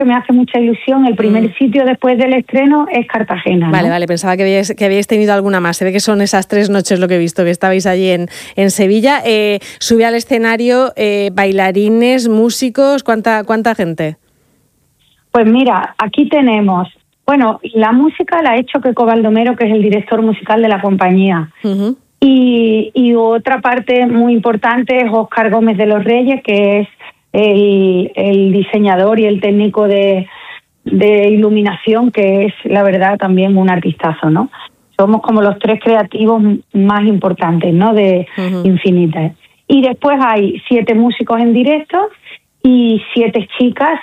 que me hace mucha ilusión. El primer sitio después del estreno es Cartagena, ¿no? Vale, pensaba que habíais tenido alguna más. Se ve que son esas 3 noches lo que he visto, que estabais allí en Sevilla. Sube al escenario bailarines, músicos, ¿cuánta gente? Pues mira, aquí tenemos, la música la ha hecho Queco Baldomero, que es el director musical de la compañía. Uh-huh. Y otra parte muy importante es Óscar Gómez de los Reyes, que es el diseñador y el técnico de iluminación, que es, la verdad, también un artistazo, ¿no? Somos como los 3 creativos más importantes, ¿no?, de Infinita. Y después hay 7 músicos en directo y 7 chicas,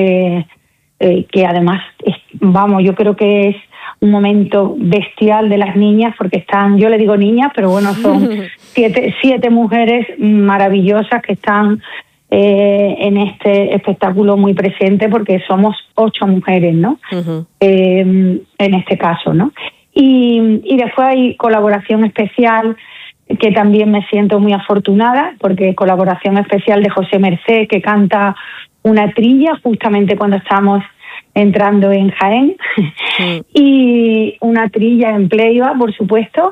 que además, yo creo que es un momento bestial de las niñas, porque están, yo le digo niñas, pero bueno, son 7 mujeres maravillosas que están en este espectáculo muy presente, porque somos 8 mujeres, ¿no? Uh-huh. En este caso, ¿no? Y después hay colaboración especial, que también me siento muy afortunada, porque colaboración especial de José Mercé, que canta una trilla justamente cuando estamos entrando en Jaén, y una trilla en playback, por supuesto,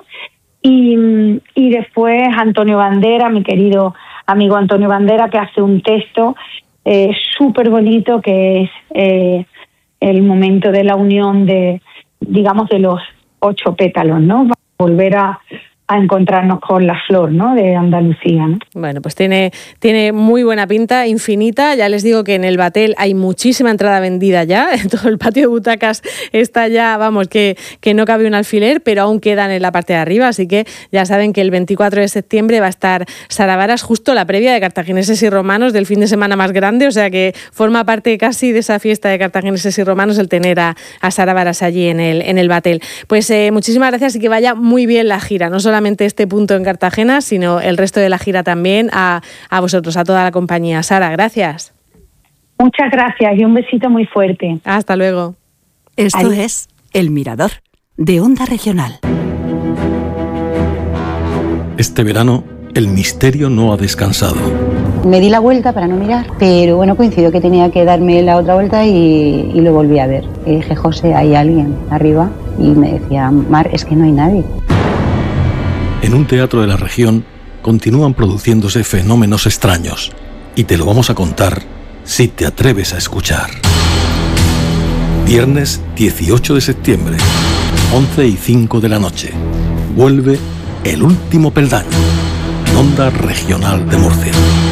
y después Antonio Bandera, mi querido amigo Antonio Bandera, que hace un texto súper bonito, que es el momento de la unión de los 8 pétalos, ¿no? Vamos a volver a encontrarnos con la flor, ¿no?, de Andalucía, ¿no? Bueno, pues tiene muy buena pinta, Infinita. Ya les digo que en el Batel hay muchísima entrada vendida ya. En todo el patio de butacas está ya, que no cabe un alfiler, pero aún quedan en la parte de arriba. Así que ya saben que el 24 de septiembre va a estar Sara Varas, justo la previa de Cartagineses y Romanos, del fin de semana más grande. O sea que forma parte casi de esa fiesta de Cartagineses y Romanos el tener a Sara Varas allí en el Batel. Pues muchísimas gracias y que vaya muy bien la gira. No solamente este punto en Cartagena, sino el resto de la gira también, a vosotros, a toda la compañía. Sara, gracias. Muchas gracias y un besito muy fuerte. Hasta luego. Esto es El Mirador, de Onda Regional. Este verano, el misterio no ha descansado. Me di la vuelta para no mirar, pero coincidió que tenía que darme la otra vuelta y lo volví a ver. Y dije, José, hay alguien arriba, y me decía, Mar, es que no hay nadie. En un teatro de la región continúan produciéndose fenómenos extraños y te lo vamos a contar si te atreves a escuchar. Viernes 18 de septiembre, 11:05 de la noche. Vuelve El Último Peldaño en Onda Regional de Murcia.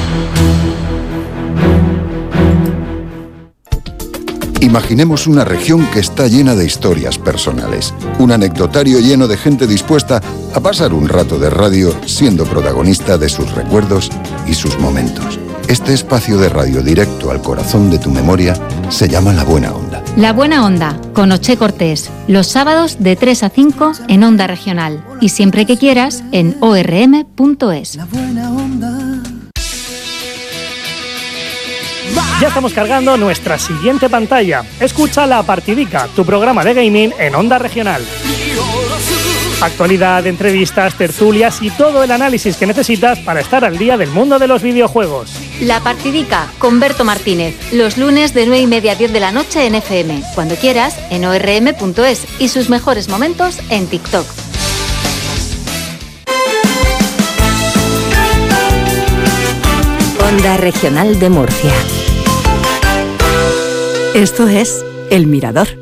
Imaginemos una región que está llena de historias personales, un anecdotario lleno de gente dispuesta a pasar un rato de radio siendo protagonista de sus recuerdos y sus momentos. Este espacio de radio directo al corazón de tu memoria se llama La Buena Onda. La Buena Onda, con Oche Cortés, los sábados de 3 a 5 en Onda Regional y siempre que quieras en orm.es. La Buena Onda. Ya estamos cargando nuestra siguiente pantalla. Escucha La Partidica, tu programa de gaming en Onda Regional. Actualidad, entrevistas, tertulias y todo el análisis que necesitas para estar al día del mundo de los videojuegos. La Partidica con Berto Martínez, los lunes de 9:30 a 10 de la noche en FM, cuando quieras en orm.es y sus mejores momentos en TikTok. Onda Regional de Murcia. Esto es El Mirador.